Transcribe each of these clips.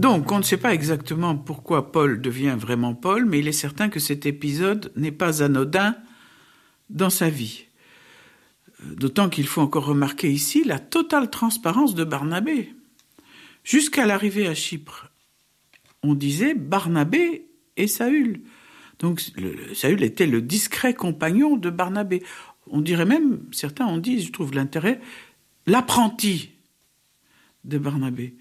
Donc, on ne sait pas exactement pourquoi Paul devient vraiment Paul, mais il est certain que cet épisode n'est pas anodin dans sa vie. D'autant qu'il faut encore remarquer ici la totale transparence de Barnabé. Jusqu'à l'arrivée à Chypre, on disait Barnabé et Saül. Donc Saül était le discret compagnon de Barnabé. On dirait même, certains ont dit, je trouve l'intérêt, l'apprenti de Barnabé.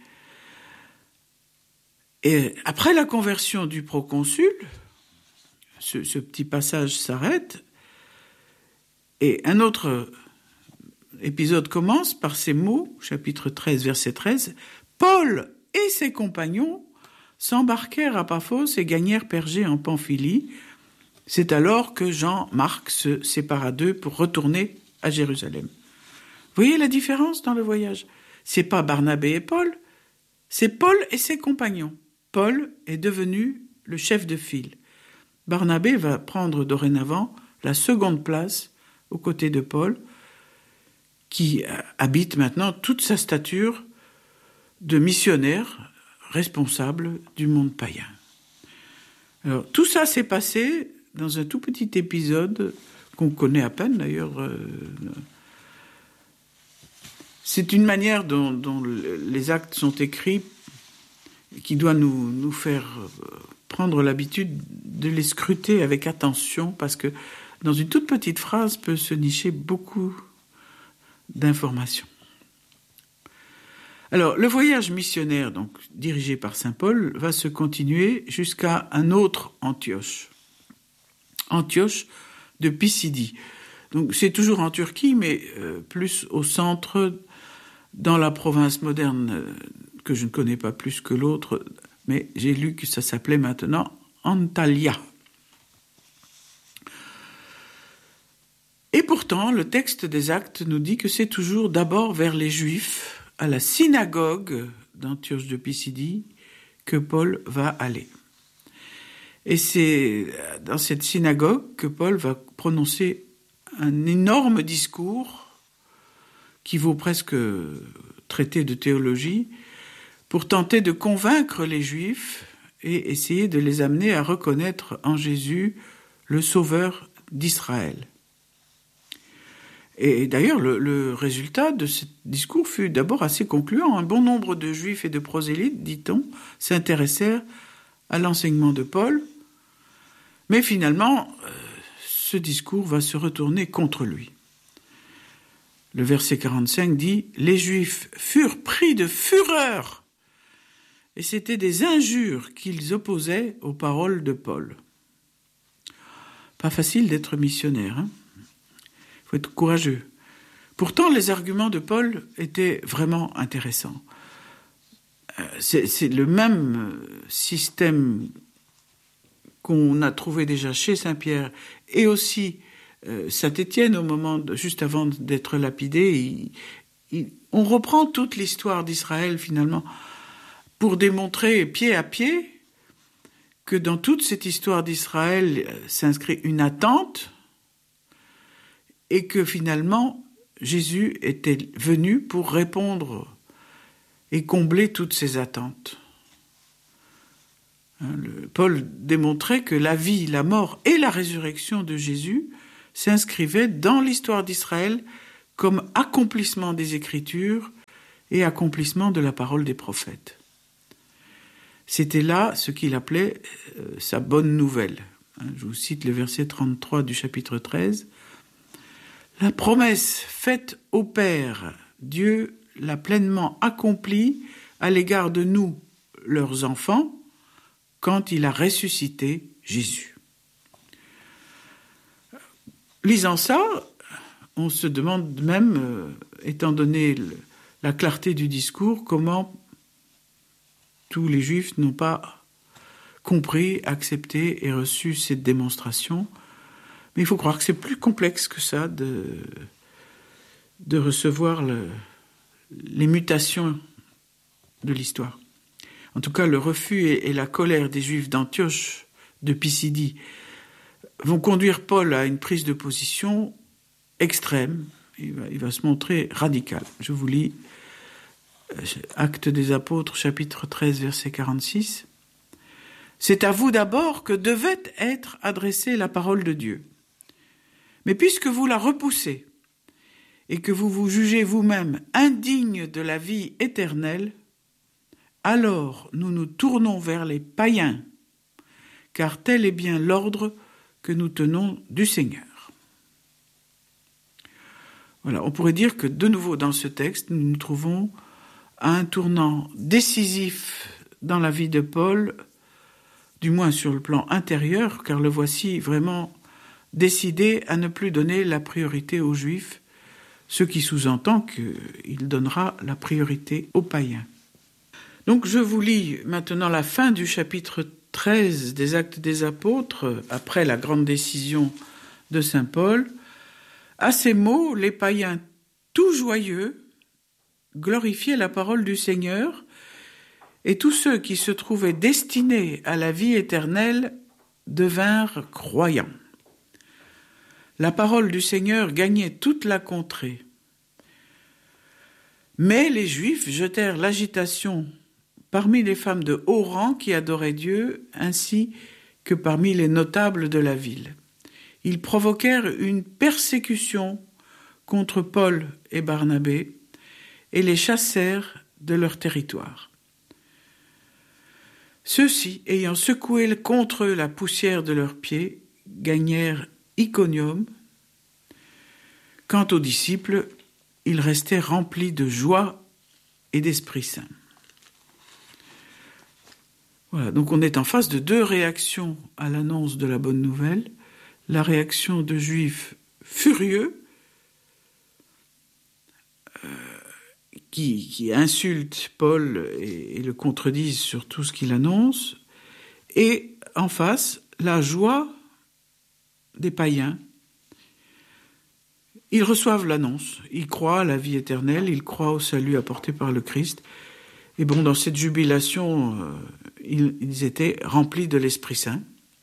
Et après la conversion du proconsul, ce petit passage s'arrête, et un autre épisode commence par ces mots, chapitre 13, verset 13, « Paul et ses compagnons s'embarquèrent à Paphos et gagnèrent Pergé en Pamphylie. C'est alors que Jean-Marc se sépara d'eux pour retourner à Jérusalem. » Vous voyez la différence dans le voyage ? C'est pas Barnabé et Paul, c'est Paul et ses compagnons. Paul est devenu le chef de file. Barnabé va prendre dorénavant la seconde place aux côtés de Paul, qui habite maintenant toute sa stature de missionnaire responsable du monde païen. Alors, tout ça s'est passé dans un tout petit épisode qu'on connaît à peine d'ailleurs. C'est une manière dont les actes sont écrits qui doit nous faire prendre l'habitude de les scruter avec attention, parce que dans une toute petite phrase peut se nicher beaucoup d'informations. Alors, le voyage missionnaire, donc dirigé par saint Paul, va se continuer jusqu'à un autre Antioche. Antioche de Pisidie. Donc, c'est toujours en Turquie, mais plus au centre, dans la province moderne, que je ne connais pas plus que l'autre, mais j'ai lu que ça s'appelait maintenant Antalya. Et pourtant, le texte des Actes nous dit que c'est toujours d'abord vers les Juifs, à la synagogue d'Antioche de Pisidie, que Paul va aller. Et c'est dans cette synagogue que Paul va prononcer un énorme discours qui vaut presque traité de théologie, pour tenter de convaincre les Juifs et essayer de les amener à reconnaître en Jésus le Sauveur d'Israël. Et d'ailleurs, le résultat de ce discours fut d'abord assez concluant. Un bon nombre de Juifs et de prosélytes, dit-on, s'intéressèrent à l'enseignement de Paul, mais finalement, ce discours va se retourner contre lui. Le verset 45 dit « Les Juifs furent pris de fureur » et c'était des injures qu'ils opposaient aux paroles de Paul. Pas facile d'être missionnaire, hein ? Il faut être courageux. Pourtant, les arguments de Paul étaient vraiment intéressants. C'est le même système qu'on a trouvé déjà chez Saint-Pierre et aussi Saint-Étienne au moment juste avant d'être lapidé. On reprend toute l'histoire d'Israël finalement pour démontrer pied à pied que dans toute cette histoire d'Israël s'inscrit une attente et que finalement Jésus était venu pour répondre et combler toutes ces attentes. Paul démontrait que la vie, la mort et la résurrection de Jésus s'inscrivaient dans l'histoire d'Israël comme accomplissement des Écritures et accomplissement de la parole des prophètes. C'était là ce qu'il appelait sa bonne nouvelle. Je vous cite le verset 33 du chapitre 13. « La promesse faite au Père, Dieu l'a pleinement accomplie à l'égard de nous, leurs enfants, quand il a ressuscité Jésus. » Lisant ça, on se demande même, étant donné la clarté du discours, comment tous les Juifs n'ont pas compris, accepté et reçu cette démonstration. Mais il faut croire que c'est plus complexe que ça de recevoir les mutations de l'histoire. En tout cas, le refus et la colère des Juifs d'Antioche, de Pisidie, vont conduire Paul à une prise de position extrême. Il va se montrer radical. Je vous lis Actes des Apôtres, chapitre 13, verset 46. C'est à vous d'abord que devait être adressée la parole de Dieu. Mais puisque vous la repoussez et que vous vous jugez vous-même indigne de la vie éternelle, alors nous nous tournons vers les païens, car tel est bien l'ordre que nous tenons du Seigneur. Voilà, on pourrait dire que de nouveau dans ce texte, nous nous trouvons à un tournant décisif dans la vie de Paul, du moins sur le plan intérieur, car le voici vraiment décidé à ne plus donner la priorité aux Juifs, ce qui sous-entend qu'il donnera la priorité aux païens. Donc je vous lis maintenant la fin du chapitre 13 des Actes des Apôtres, après la grande décision de saint Paul. À ces mots, les païens tout joyeux glorifiaient la parole du Seigneur, et tous ceux qui se trouvaient destinés à la vie éternelle devinrent croyants. La parole du Seigneur gagnait toute la contrée. Mais les Juifs jetèrent l'agitation parmi les femmes de haut rang qui adoraient Dieu, ainsi que parmi les notables de la ville. Ils provoquèrent une persécution contre Paul et Barnabé et les chassèrent de leur territoire. Ceux-ci, ayant secoué contre eux la poussière de leurs pieds, gagnèrent Iconium. Quant aux disciples, ils restaient remplis de joie et d'Esprit Saint. Voilà, donc on est en face de deux réactions à l'annonce de la bonne nouvelle. La réaction de Juifs furieux, qui insultent Paul et le contredisent sur tout ce qu'il annonce, et en face, la joie des païens. Ils reçoivent l'annonce, ils croient à la vie éternelle, ils croient au salut apporté par le Christ, et bon, dans cette jubilation, ils étaient remplis de l'Esprit Saint.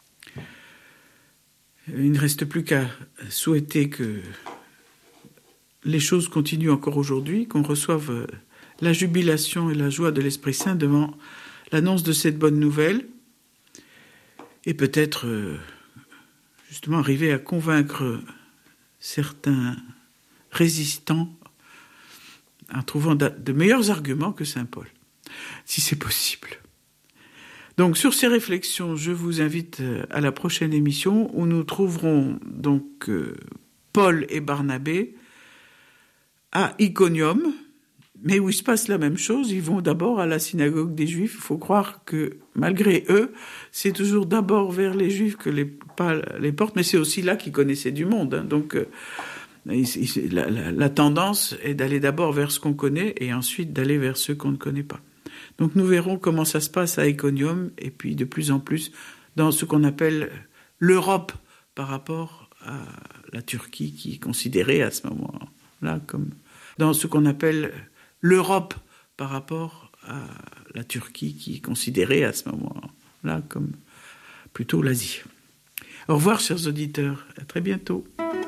Il ne reste plus qu'à souhaiter que les choses continuent encore aujourd'hui, qu'on reçoive la jubilation et la joie de l'Esprit Saint devant l'annonce de cette bonne nouvelle, et peut-être justement arriver à convaincre certains résistants en trouvant de meilleurs arguments que saint Paul, si c'est possible. Donc sur ces réflexions, je vous invite à la prochaine émission où nous trouverons donc Paul et Barnabé à Iconium, mais où il se passe la même chose. Ils vont d'abord à la synagogue des Juifs. Il faut croire que malgré eux, c'est toujours d'abord vers les Juifs que les portes, mais c'est aussi là qu'ils connaissaient du monde. Hein. Donc la tendance est d'aller d'abord vers ce qu'on connaît et ensuite d'aller vers ceux qu'on ne connaît pas. Donc nous verrons comment ça se passe à Iconium et puis de plus en plus dans ce qu'on appelle l'Europe par rapport à la Turquie qui est considérée à ce moment-là comme dans ce qu'on appelle l'Europe par rapport à la Turquie qui est considérée à ce moment-là comme plutôt l'Asie. Au revoir chers auditeurs, à très bientôt.